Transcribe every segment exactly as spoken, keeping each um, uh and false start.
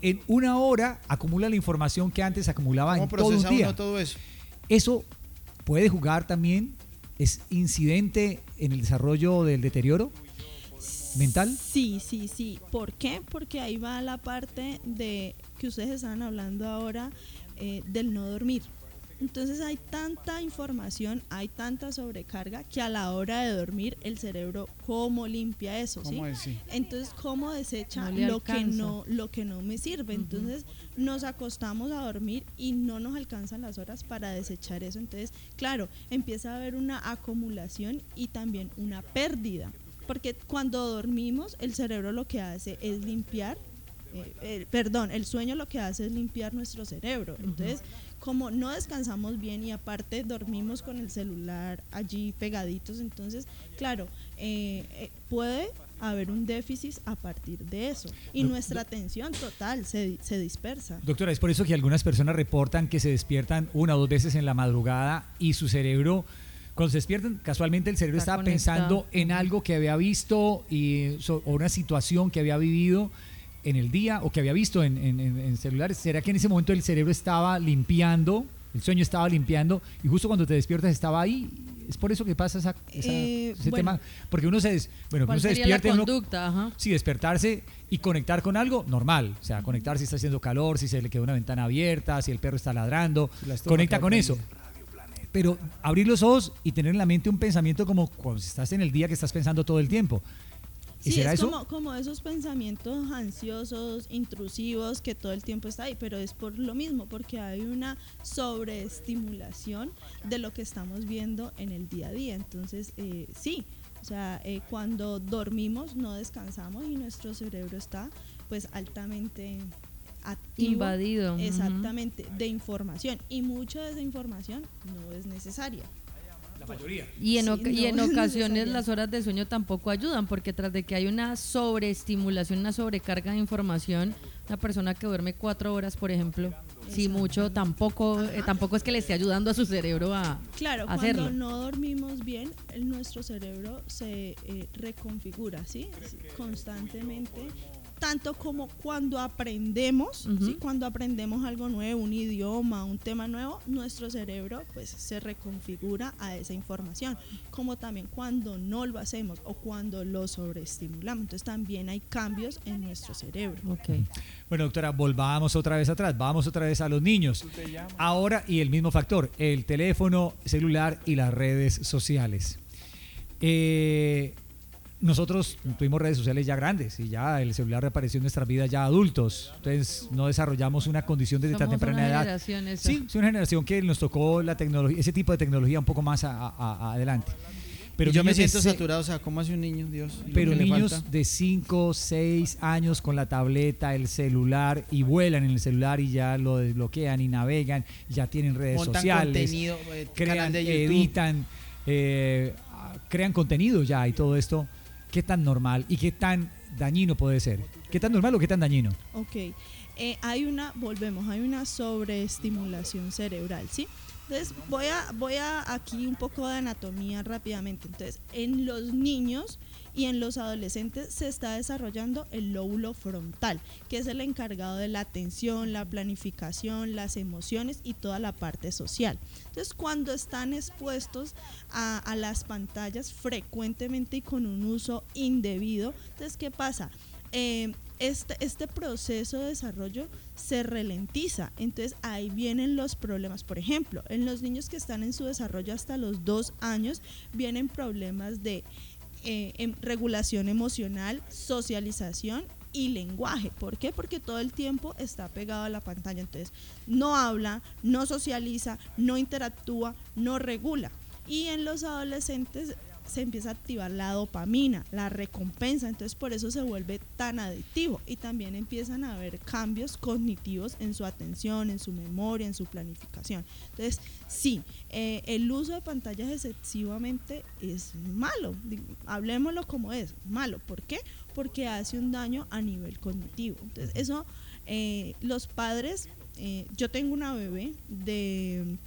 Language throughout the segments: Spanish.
en una hora acumula la información que antes acumulaba en todo un procesa día. uno todo eso? Eso puede jugar también, es incidente en el desarrollo del deterioro mental. Sí, sí, sí. ¿Por qué? Porque ahí va la parte de que ustedes estaban hablando ahora eh, del no dormir. Entonces hay tanta información, hay tanta sobrecarga que a la hora de dormir el cerebro cómo limpia eso, ¿sí? ¿Cómo es? Sí. Entonces cómo desecha No le lo que alcanza. no lo que no me sirve. Ujú. Entonces nos acostamos a dormir y no nos alcanzan las horas para desechar eso. Entonces, claro, empieza a haber una acumulación y también una pérdida, porque cuando dormimos el cerebro lo que hace es limpiar. Eh, eh, perdón, el sueño lo que hace es limpiar nuestro cerebro. Entonces, como no descansamos bien y aparte dormimos con el celular allí pegaditos, entonces, claro, eh, eh, puede haber un déficit a partir de eso y Do- nuestra atención total se, se dispersa. Doctora, es por eso que algunas personas reportan que se despiertan una o dos veces en la madrugada y su cerebro, cuando se despiertan, casualmente el cerebro Está estaba conectado. pensando en algo que había visto y, so- o una situación que había vivido en el día o que había visto en, en- en- en celulares. ¿Será que en ese momento el cerebro estaba limpiando, el sueño estaba limpiando y justo cuando te despiertas estaba ahí? ¿Es por eso que pasa esa, esa- Eh, ese bueno. tema? Porque uno se, des- bueno, que ¿Cuál uno se sería la despierta y uno- conducta? Ajá. sí, despertarse y conectar con algo normal. O sea, conectar si está haciendo calor, si se le quedó una ventana abierta, si el perro está ladrando. Si la estufa Conecta queda con eso. prendida. Pero abrir los ojos y tener en la mente un pensamiento como cuando estás en el día que estás pensando todo el tiempo. ¿Y Sí, será es eso? como, como esos pensamientos ansiosos, intrusivos, que todo el tiempo está ahí, pero es por lo mismo, porque hay una sobreestimulación de lo que estamos viendo en el día a día. Entonces, eh, sí, o sea, eh, cuando dormimos no descansamos y nuestro cerebro está pues altamente activo. Invadido. Ujú. Exactamente, de información, y mucha de esa información no es necesaria. La mayoría. Y en, Sí, oca- y no en es ocasiones necesaria. las horas de sueño tampoco ayudan, porque tras de que hay una sobreestimulación, una sobrecarga de información, una persona que duerme cuatro horas, por ejemplo, si mucho, tampoco eh, tampoco es que le esté ayudando a su cerebro a, Claro, a hacerlo. cuando no dormimos bien, el- nuestro cerebro se eh, reconfigura, ¿sí? Sí, constantemente, tanto como cuando aprendemos, Ujú. ¿sí? Cuando aprendemos algo nuevo, un idioma, un tema nuevo, nuestro cerebro pues se reconfigura a esa información, como también cuando no lo hacemos o cuando lo sobreestimulamos. Entonces también hay cambios en nuestro cerebro. Ok. Bueno, doctora, volvamos otra vez atrás, vamos otra vez a los niños. Ahora, y el mismo factor, el teléfono celular y las redes sociales. Eh, nosotros tuvimos redes sociales ya grandes y ya el celular reapareció en nuestras vidas ya adultos. Entonces no desarrollamos una condición desde tan Somos temprana una edad. generación esa. Sí, es una generación que nos tocó la tecnología, ese tipo de tecnología un poco más a- a- a- adelante. Pero Y yo me niños de siento se- saturado, o sea, ¿cómo hace un niño, Dios? Lo Pero que le niños falta. de cinco, seis años con la tableta, el celular y vuelan en el celular y ya lo desbloquean y navegan, ya tienen redes Montan sociales, contenido, eh, crean, canal de YouTube. editan, eh, ah, crean contenido ya y todo esto. ¿Qué tan normal y qué tan dañino puede ser? ¿Qué tan normal o qué tan dañino? Ok, eh, hay una, volvemos, hay una sobreestimulación cerebral, ¿sí? Entonces voy a, voy a aquí un poco de anatomía rápidamente. Entonces, en los niños y en los adolescentes se está desarrollando el lóbulo frontal, que es el encargado de la atención, la planificación, las emociones y toda la parte social. Entonces, cuando están expuestos a, a las pantallas frecuentemente y con un uso indebido, entonces, ¿qué pasa? Eh, este, este proceso de desarrollo se ralentiza, entonces ahí vienen los problemas. Por ejemplo, en los niños que están en su desarrollo hasta los dos años vienen problemas de eh, em, regulación emocional, socialización y lenguaje. ¿Por qué? Porque todo el tiempo está pegado a la pantalla, entonces no habla, no socializa, no interactúa, no regula. Y en los adolescentes se empieza a activar la dopamina, la recompensa, entonces por eso se vuelve tan adictivo y también empiezan a haber cambios cognitivos en su atención, en su memoria, en su planificación. Entonces sí, eh, el uso de pantallas excesivamente es malo, hablemoslo como es, malo. ¿Por qué? Porque hace un daño a nivel cognitivo. Entonces eso, eh, los padres, eh, yo tengo una bebé de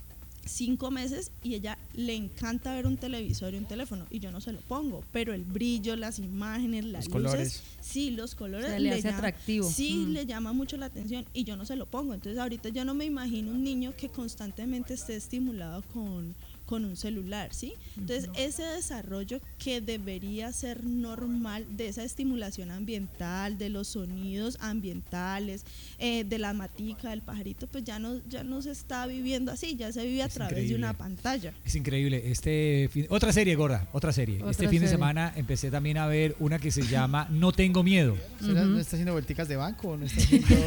cinco meses y ella le encanta ver un televisor y un teléfono y yo no se lo pongo, pero el brillo, las imágenes, las Los luces, colores. sí, los colores O sea, le hace llama- atractivo. sí, Mm. le llama mucho la atención y yo no se lo pongo. Entonces ahorita yo no me imagino un niño que constantemente esté estimulado con con un celular, ¿sí? Entonces, ese desarrollo que debería ser normal de esa estimulación ambiental, de los sonidos ambientales, eh, de la matica, del pajarito, pues ya no, ya no se está viviendo así, ya se vive a Es través increíble. de una pantalla. Es increíble. Este fin- otra serie, gorda, otra serie. Otra este fin de serie. semana empecé también a ver una que se llama No tengo miedo. ¿Será- Ujú. ¿No está haciendo vuelticas de banco o no está haciendo...?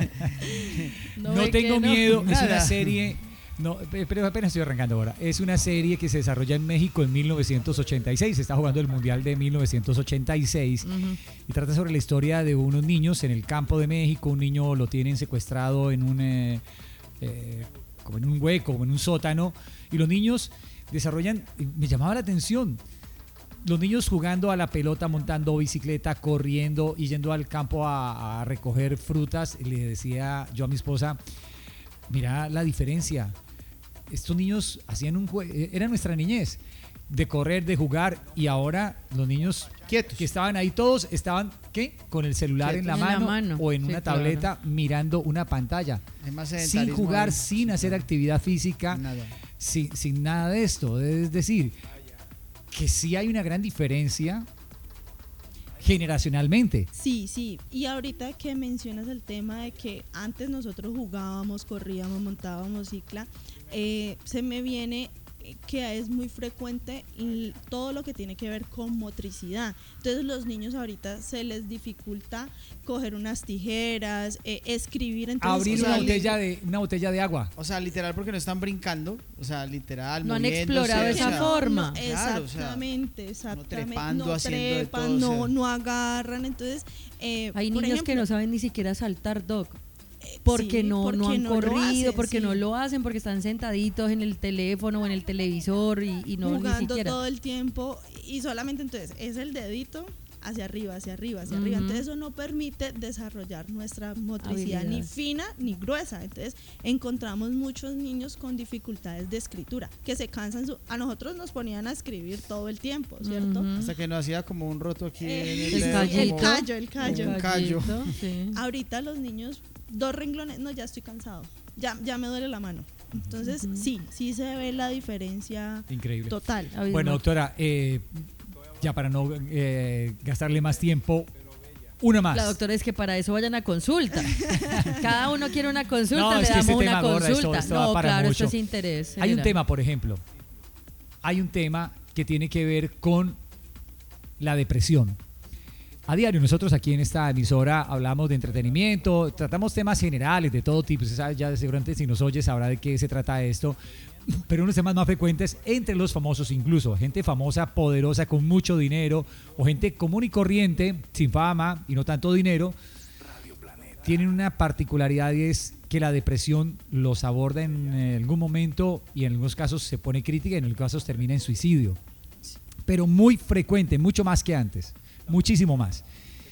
No, ve que tengo no. miedo. Es una Nada. serie. No, pe- pero apenas estoy arrancando ahora. Es una serie que se desarrolla en México en mil novecientos ochenta y seis. Se está jugando el Mundial de mil novecientos ochenta y seis. Ujú. Y trata sobre la historia de unos niños en el campo de México. Un niño lo tienen secuestrado en un, eh, eh, como en un hueco, como en un sótano. Y los niños desarrollan, y me llamaba la atención, los niños jugando a la pelota, montando bicicleta, corriendo y yendo al campo a, a recoger frutas. Y le decía yo a mi esposa, mira la diferencia. Estos niños hacían un juego, era nuestra niñez, de correr, de jugar, y ahora los niños Quietos. que estaban ahí todos estaban, ¿qué? Con el celular en la, En la mano, mano, o en sí, una claro. tableta mirando una pantalla, Hay más sin sedentarismo jugar, ahí. sin hacer actividad física, Nada. sin, sin nada de esto. Es decir, que sí hay una gran diferencia generacionalmente. Sí, sí. Y ahorita que mencionas el tema de que antes nosotros jugábamos, corríamos, montábamos cicla, eh, se me viene que es muy frecuente l- todo lo que tiene que ver con motricidad. Entonces los niños ahorita se les dificulta coger unas tijeras, eh, escribir. Entonces, Abrir o sea, una li- botella de una botella de agua. O sea, literal porque no están brincando, o sea, literal No han moviéndose, explorado o esa sea, forma. No, Claro, o sea, exactamente, exactamente. trepando, no haciendo de trepan, todo, o no, sea. no agarran. Entonces, eh, Hay por niños que ejemplo, no saben ni siquiera saltar, Doc. Porque sí, no, porque no han no lo corrido, hacen, porque sí. no lo hacen, porque están sentaditos en el teléfono o en el televisor y, y no ni jugando siquiera. todo el tiempo y solamente entonces es el dedito hacia arriba, hacia arriba, hacia arriba. Ujú. Entonces eso no permite desarrollar nuestra motricidad ni Habilidades. fina ni gruesa. Entonces encontramos muchos niños con dificultades de escritura que se cansan. Su, a nosotros nos ponían a escribir todo el tiempo, ¿cierto? Ujú. Hasta que no hacía como un roto aquí Eh, en el dedo, callito. el como- callo, el callo. Un callo. Gallito, sí. Ahorita los niños, dos renglones, no, ya estoy cansado, ya, ya me duele la mano. Entonces Ujú. sí, sí se ve la diferencia Increíble. total. Abismal. Bueno, doctora, eh, ya para no eh, gastarle más tiempo, una más. La doctora es que para eso vayan a consulta. Cada uno quiere una consulta, No, le es que damos este una tema, gorda, esto- consulta. esto va no, para claro, mucho. esto es interés. Hay un general. tema, por ejemplo, hay un tema que tiene que ver con la depresión. A diario nosotros aquí en esta emisora hablamos de entretenimiento, tratamos temas generales de todo tipo. Usted sabe, ya seguramente si nos oye sabrá de qué se trata esto. Pero unos temas más frecuentes entre los famosos, incluso gente famosa, poderosa, con mucho dinero, o gente común y corriente, sin fama y no tanto dinero, tienen una particularidad y es que la depresión los aborda en algún momento y en algunos casos se pone crítica y en algunos casos termina en suicidio. Pero muy frecuente, mucho más que antes, muchísimo más.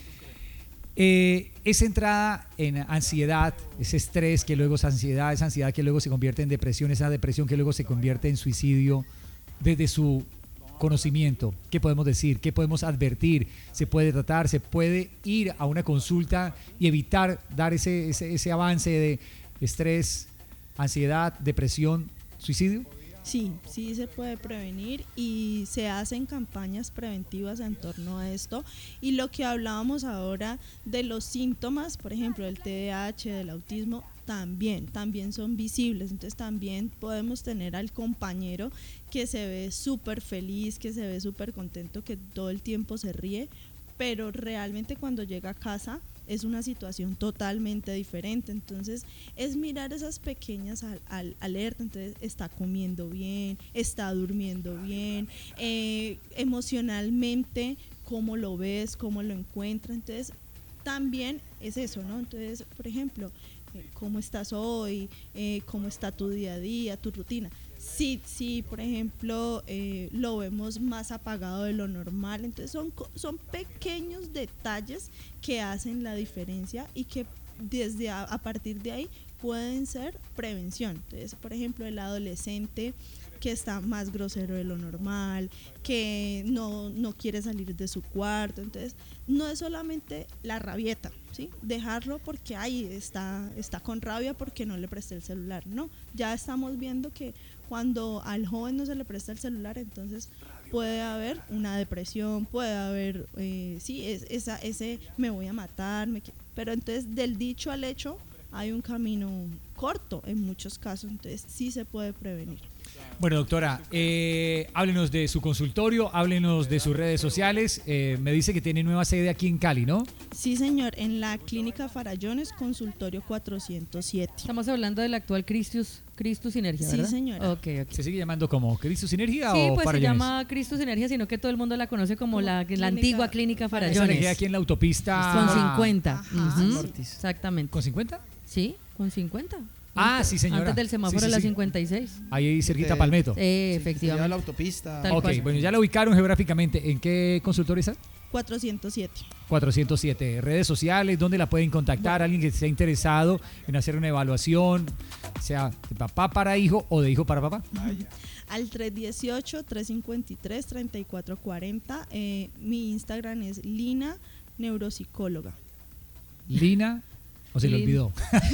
Eh, esa entrada en ansiedad, ese estrés que luego es ansiedad, esa ansiedad que luego se convierte en depresión, esa depresión que luego se convierte en suicidio, desde su conocimiento, ¿qué podemos decir? ¿Qué podemos advertir? ¿Se puede tratar? ¿Se puede ir a una consulta y evitar dar ese, ese, ese avance de estrés, ansiedad, depresión, suicidio? Sí, sí se puede prevenir y se hacen campañas preventivas en torno a esto. Y lo que hablábamos ahora de los síntomas, por ejemplo, del T D A H, del autismo, también, también son visibles. Entonces también podemos tener al compañero que se ve súper feliz, que se ve súper contento, que todo el tiempo se ríe, pero realmente cuando llega a casa es una situación totalmente diferente. Entonces es mirar esas pequeñas al, al, alertas. Entonces está comiendo bien, está durmiendo bien, eh, emocionalmente cómo lo ves, cómo lo encuentras. Entonces también es eso, ¿no? Entonces, por ejemplo, eh, cómo estás hoy, eh, cómo está tu día a día, tu rutina. Si, si por ejemplo, eh, lo vemos más apagado de lo normal, entonces son, co- son pequeños detalles que hacen la diferencia y que desde a, a partir de ahí pueden ser prevención. Entonces, por ejemplo, el adolescente que está más grosero de lo normal, que no, no quiere salir de su cuarto, entonces no es solamente la rabieta, ¿sí? Dejarlo porque ahí está, está con rabia porque no le presté el celular, no, ya estamos viendo que cuando al joven no se le presta el celular, entonces puede haber una depresión, puede haber, eh, sí, es, esa, ese me voy a matar, me, pero entonces del dicho al hecho hay un camino corto en muchos casos, entonces sí se puede prevenir. Bueno, doctora, eh, háblenos de su consultorio, háblenos de sus redes sociales. Eh, me dice que tiene nueva sede aquí en Cali, ¿no? Sí, señor, en la Clínica Farallones, consultorio cuatrocientos siete. Estamos hablando del actual Cristus, Cristus Sinergia, ¿verdad? Sí, señora. Okay, okay. ¿Se sigue llamando como Cristus Sinergia sí, o pues Farallones? se llama Cristus Sinergia, sino que todo el mundo la conoce como, como la, la antigua Clínica Esa Farallones. queda aquí en la autopista. Con cincuenta. Ajá. Ujú, Ortiz. exactamente. ¿Con cincuenta? Sí, con cincuenta. Ah, Antes- sí, señora. Antes del semáforo Sí, sí, de la sí. cincuenta y seis. Ahí cerquita Eh, Palmetto. Eh, Sí, lleva efectivamente. la autopista. Tal Ok, cual. bueno, ya la ubicaron geográficamente. ¿En qué consultorio está? cuatrocientos siete. cuatrocientos siete. Redes sociales, ¿dónde la pueden contactar? Alguien que esté interesado en hacer una evaluación, sea de papá para hijo o de hijo para papá. Al tres uno ocho, tres cinco tres, tres cuatro cuatro cero. Eh, mi Instagram es Lina Neuropsicóloga. Lina, o se le Lin- olvidó.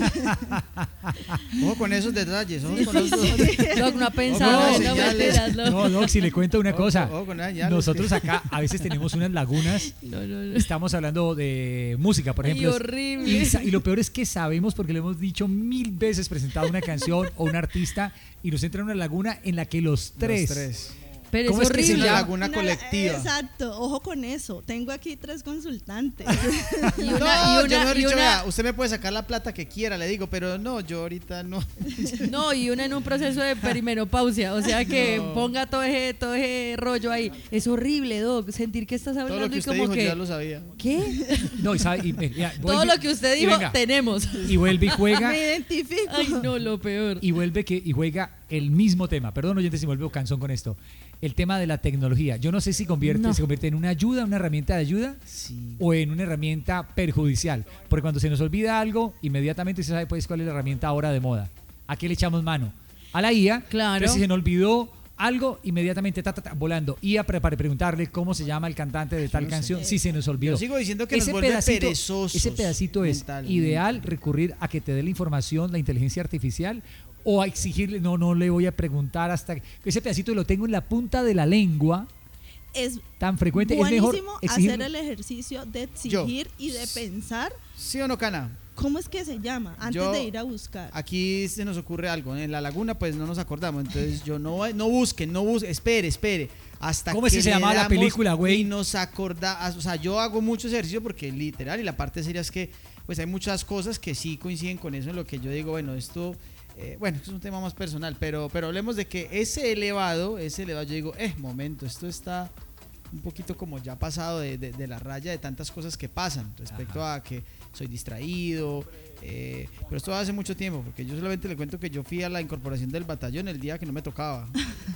Ojo con esos detalles, ojo Sí, con sí, los sí. Doc, no ha pensado, con las no, señales. mentiras, no. No, no, si le cuento una Ojo, cosa. ojo con las señales. Nosotros acá a veces tenemos unas lagunas. No, no, no. Estamos hablando de música, por Ay, ejemplo. horrible. Y, sa- y lo peor es que sabemos, porque le hemos dicho mil veces, presentado una canción o un artista, y nos entra en una laguna en la que los tres. Los tres. Pero ¿Cómo es es que se horrible. Una llama? laguna Una- colectiva. Exacto, ojo con eso. Tengo aquí tres consultantes. Y No, una, y yo una- mejor y dicho, una- vea, usted me puede sacar la plata que quiera, le digo, pero no, yo ahorita no. no, y una en un proceso de perimenopausia, o sea que No. ponga todo ese, todo ese rollo ahí. Es horrible, Doc, sentir que estás Todo hablando lo que y usted como dijo que yo ya lo sabía. ¿qué? No, y sabe, y, eh, ya, Todo vuelve- lo que usted y dijo venga, tenemos. y vuelve y juega. Me identifico. Ay, no, lo peor. Y vuelve que y juega el mismo tema. Perdón, oyentes, si me vuelvo cansón con esto. El tema de la tecnología. Yo no sé si convierte, No. se convierte en una ayuda, una herramienta de ayuda Sí. o en una herramienta perjudicial. Porque cuando se nos olvida algo, inmediatamente se sabe pues cuál es la herramienta ahora de moda. ¿A qué le echamos mano? A la I A. Claro. Entonces, si se nos olvidó algo, inmediatamente ta, ta, ta, volando. I A para, para preguntarle cómo se llama el cantante de tal no sé. canción, si se nos olvidó. Yo sigo diciendo que nos ese vuelve pedacito, perezosos ese pedacito es mentalmente. ideal recurrir a que te dé la información la inteligencia artificial o a exigirle, no, no le voy a preguntar hasta que ese pedacito lo tengo en la punta de la lengua, Es tan frecuente, es mejor buenísimo exigir. hacer el ejercicio de exigir y de pensar ¿Sí o no, Cana? cómo es que se llama antes Yo- de ir a buscar. Aquí se nos ocurre algo. En la laguna, pues no nos acordamos. Entonces, yo no, no busquen, no busquen. Espere, espere. Hasta ¿Cómo es que que se le llamaba la damos película, güey? Y nos acorda. O sea, yo hago mucho ejercicio porque literal. Y la parte seria es que, pues hay muchas cosas que sí coinciden con eso. En lo que yo digo, bueno, esto. Eh, bueno, es un tema más personal. Pero, pero hablemos de que ese elevado, ese elevado, yo digo, eh, momento, esto está un poquito como ya pasado de, de- de la raya de tantas cosas que pasan respecto a que soy distraído, eh, pero esto hace mucho tiempo, porque yo solamente le cuento que yo fui a la incorporación del batallón el día que no me tocaba.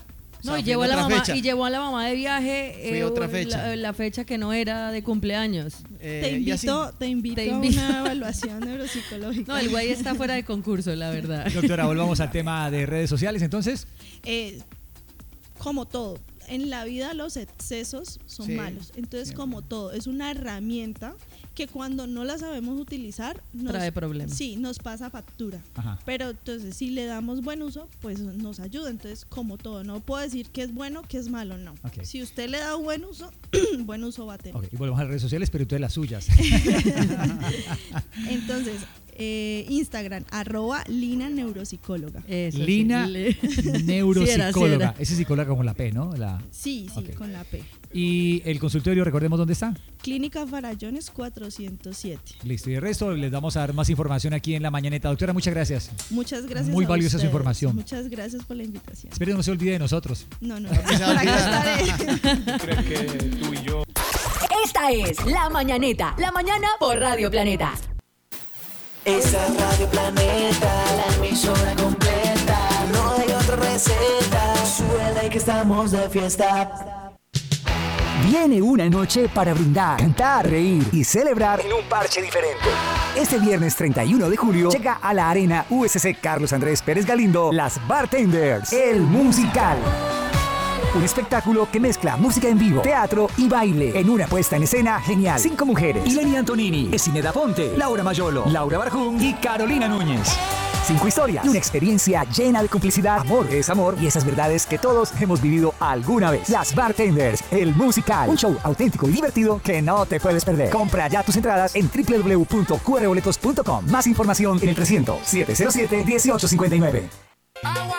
O sea, No, y fui llevó, a en la otra mamá, fecha. y llevó a la mamá de viaje Fui eh, a otra fecha. La, la fecha que no era de cumpleaños. Eh, te y así. invito, te invito Te a invito. una evaluación neuropsicológica. No, el güey está fuera de concurso, la verdad. Doctora, volvamos al tema de redes sociales, entonces. Eh, como todo, en la vida los excesos son Sí, malos. Entonces, siempre. como todo, es una herramienta que cuando no la sabemos utilizar, nos, Trae problemas. Sí, nos pasa factura. Ajá. Pero entonces, si le damos buen uso, pues nos ayuda. Entonces, como todo, no puedo decir que es bueno, que es malo, no. Ok. Si usted le da buen uso, buen uso va a tener. Ok, y volvamos a las redes sociales, pero entonces las suyas. Entonces, eh, Instagram, arroba Lina Neuropsicóloga. Eso sí, Lina le- Neuropsicóloga. Sí era, sí era. Ese es psicóloga con la P, ¿no? La... Sí, sí, Ok. con la P. Y el consultorio, recordemos dónde está. Clínica Farallones cuatrocientos siete. Listo, y el resto les vamos a dar más información aquí en La Mañaneta. Doctora, muchas gracias. Muchas gracias. Muy a valiosa su ustedes. información. Muchas gracias por la invitación. Espero que no se olvide de nosotros. No, no, que se va por a acá olvidar. estaré. Esta es La Mañaneta, la mañana por Radio Planeta. Esa es Radio Planeta, la emisora completa. No hay otra receta. Suele que estamos de fiesta. Viene una noche para brindar, cantar, reír y celebrar en un parche diferente. Este viernes treinta y uno de julio llega a la Arena U S C Carlos Andrés Pérez Galindo Las Bartenders, el musical. Un espectáculo que mezcla música en vivo, teatro y baile en una puesta en escena genial. Cinco mujeres: Ileni Antonini, Esineda Ponte, Laura Mayolo, Laura Barjún y Carolina Núñez. Cinco historias y una experiencia llena de complicidad, amor es amor y esas verdades que todos hemos vivido alguna vez. Las Bartenders, el musical. Un show auténtico y divertido que no te puedes perder. Compra ya tus entradas en doble u doble u doble u punto q r boletos punto com. Más información en el trescientos, setecientos siete, dieciocho cincuenta y nueve.